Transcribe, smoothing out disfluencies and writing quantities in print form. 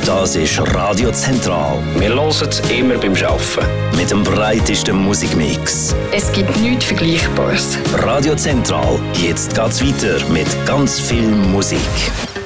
Das ist Radio Zentral. Wir hören es immer beim Arbeiten. Mit dem breitesten Musikmix. Es gibt nichts Vergleichbares. Radio Zentral, jetzt geht's weiter mit ganz viel Musik.